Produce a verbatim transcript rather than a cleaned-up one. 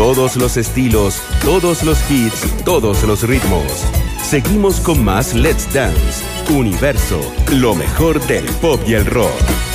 Todos los estilos, todos los hits, todos los ritmos. Seguimos con más Let's Dance. Universo, lo mejor del pop y el rock.